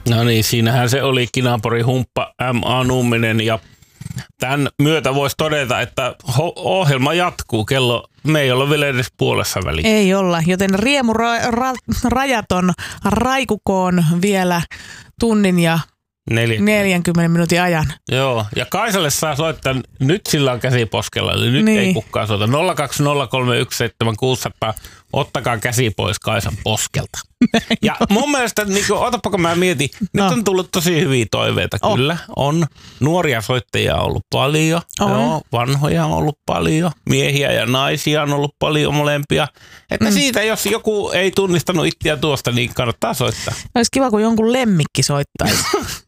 No niin, siinähän se oli Kinaporin humppa M.A. Numminen ja tämän myötä voisi todeta, että ohjelma jatkuu. Me ei olla vielä edes puolessa väliin. Ei olla, joten rajaton raikukoon vielä tunnin ja 40 minuutin ajan. Joo, ja Kaisalle saa soittaa, nyt sillä on käsi poskella, eli nyt ei kukaan soita. 020317600, ottakaa käsi pois Kaisan poskelta. Ja mun mielestä, niin otappa kun mä mietin, nyt on tullut tosi hyviä toiveita. Kyllä, on. Nuoria soittajia on ollut paljon, joo, vanhoja on ollut paljon, miehiä ja naisia on ollut paljon molempia. Että siitä, jos joku ei tunnistanut itseä tuosta, niin kannattaa soittaa. Olisi kiva, kun jonkun lemmikki soittaisi.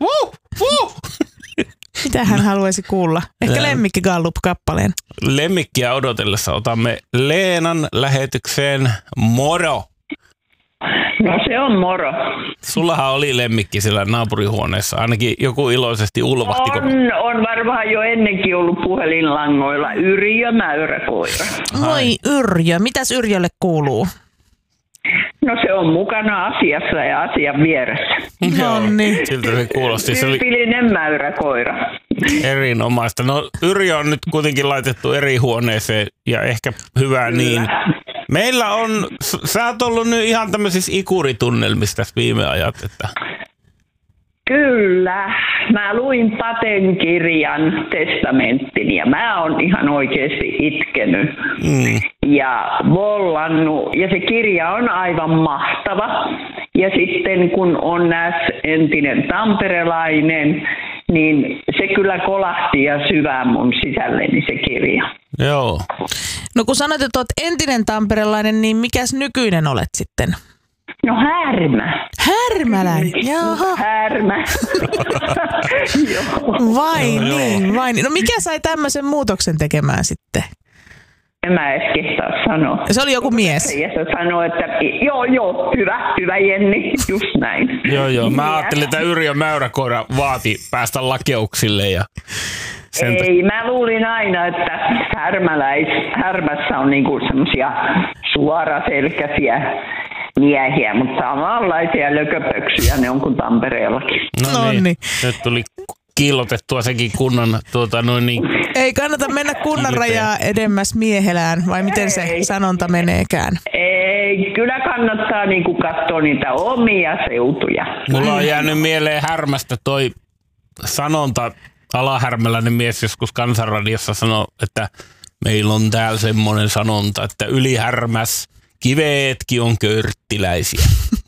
Mitä hän haluaisi kuulla? Ehkä Lemmikki Gallup-kappaleen. Lemmikkiä odotellessa otamme Leenan lähetykseen. Moro! No se on moro. Sullahan oli lemmikki siellä naapurihuoneessa. Ainakin joku iloisesti ulvahti. On varmaan jo ennenkin ollut puhelinlangoilla Yrjö mäyräkoira. Voi Yrjö. Mitäs Yrjölle kuuluu? No se on mukana asiassa ja asian vieressä. No niin. Siltä se kuulosti. Tyypillinen mäyräkoira. Erinomaista. No Yrjö on nyt kuitenkin laitettu eri huoneeseen ja ehkä hyvä niin. Meillä on, sä oot ollut nyt ihan tämmöisissä ikuritunnelmissa tässä viime ajat, että... Kyllä. Mä luin Paten kirjan testamenttini ja mä oon ihan oikeasti itkenyt ja vollannut. Ja se kirja on aivan mahtava. Ja sitten kun on entinen tamperelainen, niin se kyllä kolahti ja syvään mun sisälleni se kirja. Joo. No kun sanoit, että olet entinen tamperelainen, niin mikäs nykyinen olet sitten? No Härmä. Härmäläinen, jaha. Härmä. Vai niin. No mikä sai tämmöisen muutoksen tekemään sitten? En mä edes kehtaa sanoa. Se oli joku mies. Ja se sanoi, että joo, hyvä Jenni, just näin. Joo, mä ajattelin, että Yrjö mäyräkoira vaati päästä lakeuksille ja... Ei, mä luulin aina, että Härmässä on niinku semmosia suoraselkäisiä miehiä, mutta samanlaisia lököpöksyjä ne on kuin Tampereellakin. No niin. Nyt tuli kiillotettua sekin kunnan niin. Ei kannata mennä kunnan rajaa edemmäs miehelään, vai miten se sanonta meneekään? Ei, kyllä kannattaa niinku katsoa niitä omia seutuja. Mulla on jäänyt mieleen Härmästä toi sanonta. Alahärmäläinen mies joskus Kansanradiossa sanoi, että meillä on täällä semmoinen sanonta, että yli Härmäs kiveetkin on körttiläisiä.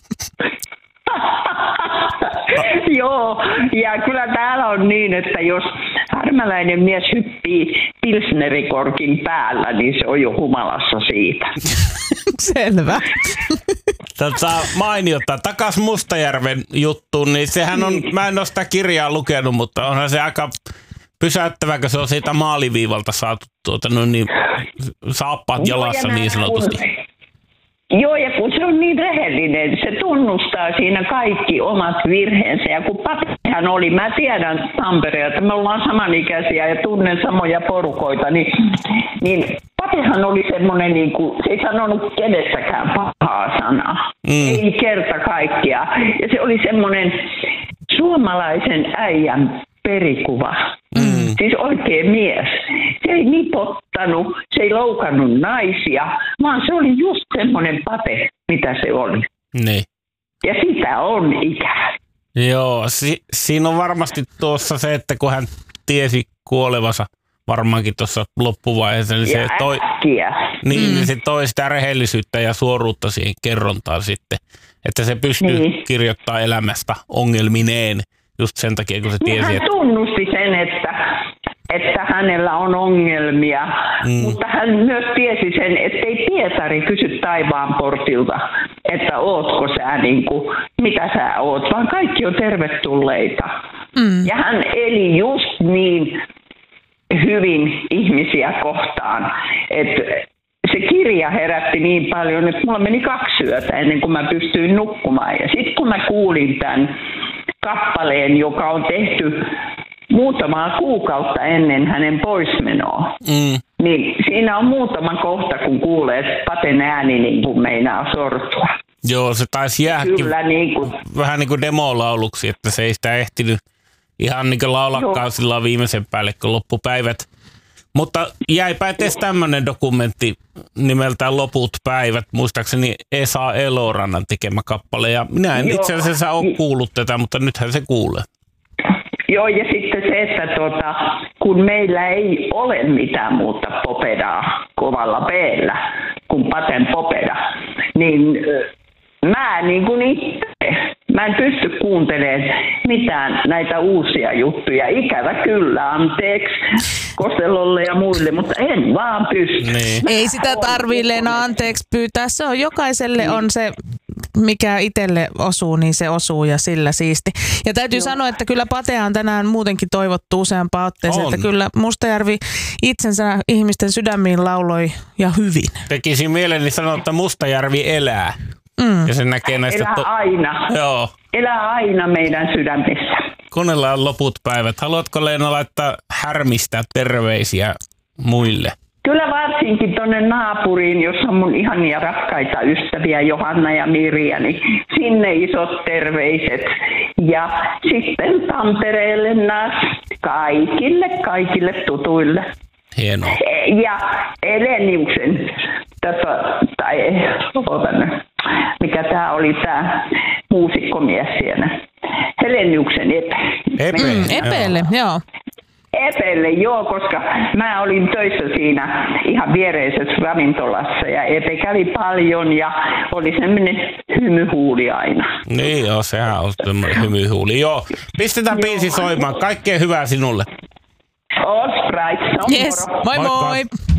Joo, ja kyllä täällä on niin, että jos härmäläinen mies hyppii pilsnerikorkin päällä, niin se on jo humalassa siitä. Selvä. Mainiota. Takas Mustajärven juttuun, niin sehän on, mä en ole sitä kirjaa lukenut, mutta onhan se aika pysäyttävä, kun se on siitä maaliviivalta saatu saappaat jalassa niin sanotusti. Joo, ja kun se on niin rehellinen, se tunnustaa siinä kaikki omat virheensä. Ja kun Patehan oli, mä tiedän Tampereelta, me ollaan samanikäisiä ja tunnen samoja porukoita, niin Patehan oli semmoinen, niin kuin, se ei sanonut kenestäkään pahaa sanaa. Ei kerta kaikkia. Ja se oli semmoinen suomalaisen äijän perikuva. Siis oikein mies. Se ei nipottanut, se ei loukannut naisia, vaan se oli just semmoinen Pate, mitä se oli. Niin. Ja sitä on ikää. Joo, siinä on varmasti tuossa se, että kun hän tiesi kuolevansa varmaankin tuossa loppuvaiheessa, niin se niin se toi sitä rehellisyyttä ja suoruutta siihen kerrontaan sitten. Että se pystyy kirjoittamaan elämästä ongelmineen just sen takia, kun se tiesi. Hän tunnusti sen, että hänellä on ongelmia, mutta hän myös tiesi sen, ettei Pietari kysy taivaan portilta, että ootko sä mitä sä oot, vaan kaikki on tervetulleita. Ja hän eli just niin hyvin ihmisiä kohtaan, että se kirja herätti niin paljon, että mulla meni 2 yötä ennen kuin mä pystyin nukkumaan. Ja sitten kun mä kuulin tämän kappaleen, joka on tehty muutamaa kuukautta ennen hänen poismenoa, niin siinä on muutama kohta, kun kuulee Paten ääni niin kuin meinaa sortua. Joo, se taisi jäädäkin Kyllä, niin kuin, vähän niin kuin demolauluksi, että se ei sitä ehtinyt ihan niin kuin laulakkaan sillä viimeisen päälle, kun loppupäivät. Mutta jäipä edes tämmöinen dokumentti nimeltään Loput päivät, muistaakseni Esa Elorannan tekemä kappale. Ja minä en itse asiassa ole kuullut tätä, mutta nythän se kuulee. Joo, ja sitten se, että kun meillä ei ole mitään muuta popedaa kovalla B:llä kuin Paten popeda, niin mä niin kuin itse, mä en pysty kuuntelemaan mitään näitä uusia juttuja. Ikävä kyllä, anteeksi Kostelolle ja muille, mutta en vaan pysty. Niin. Ei sitä tarvii Leena anteeksi pyytää. Se on jokaiselle on se, mikä itselle osuu, niin se osuu ja sillä siisti. Ja täytyy sanoa, että kyllä Patea on tänään muutenkin toivottu useampaan otteeseen, että kyllä Mustajärvi itsensä ihmisten sydämiin lauloi ja hyvin. Tekisi mieleni sanoa, että Mustajärvi elää. Ja se näkee näistä... Elää aina. Joo. Elää aina meidän sydämissä. Kuunnellaan Loput päivät. Haluatko Leena laittaa härmistä terveisiä muille? Kyllä varsinkin tuonne naapuriin, jossa on mun ihania rakkaita ystäviä Johanna ja Mirja, niin sinne isot terveiset. Ja sitten Tampereelle kaikille tutuille. Hienoa. Ja Eleniuksen, mikä tämä oli tämä muusikkomies siellä, Heleniuksen Epeelle, joo. Epelle, joo, koska mä olin töissä siinä ihan viereisessä ravintolassa ja Epe kävi paljon ja oli semmoinen hymyhuuli aina. Niin joo, sehän on semmoinen hymyhuuli. Joo, pistetään biisi soimaan. Kaikkea hyvää sinulle. All right, yes, moi moi!